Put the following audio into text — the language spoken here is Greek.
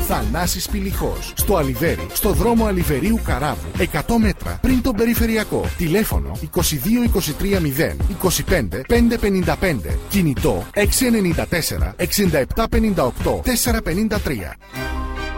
Θανάσης Πηλιχός. Στο Αλιβέρι, στο δρόμο Αλιβερίου Καράβου, 100 μέτρα πριν τον περιφερειακό. Τηλέφωνο 22-23-0 25 555. Κινητό 694 67 58 453.